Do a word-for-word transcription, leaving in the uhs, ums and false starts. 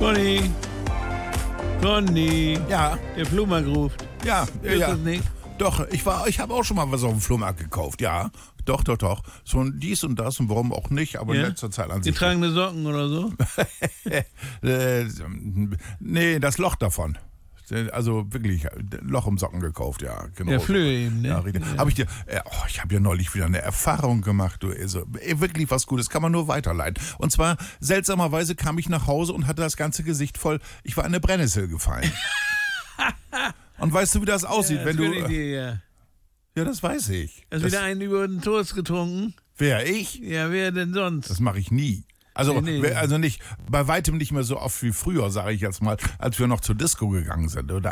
Conny. Conny. Ja. Der Flohmarkt ruft. Ja, Ist ja. das nicht? Doch, ich war, ich habe auch schon mal was auf dem Flohmarkt gekauft, ja. Doch, doch, doch. So ein dies und das und warum auch nicht, aber Ja? in letzter Zeit an sich. Getragene Socken oder so? äh, nee, das Loch davon. Also wirklich, Loch im Socken gekauft, ja. Genau. Der Flöhe eben, ne? Ja, richtig. Ja. Hab ich dir, äh, oh, ich habe ja neulich wieder eine Erfahrung gemacht, du. Also, äh, wirklich was Gutes, kann man nur weiterleiten. Und zwar, seltsamerweise kam ich nach Hause und hatte das ganze Gesicht voll, ich war in eine Brennnessel gefallen. Und weißt du, wie das aussieht, Ja, wenn das du... gönn ich dir, ja. Ja, das weiß ich. Hast du Das, wieder einen über den Toast getrunken? wer, ich? Ja, wer denn sonst? Das mache ich nie. Also, Nee, nee. wer- also nicht, bei weitem nicht mehr so oft wie früher, sage ich jetzt mal, als wir noch zur Disco gegangen sind. Oder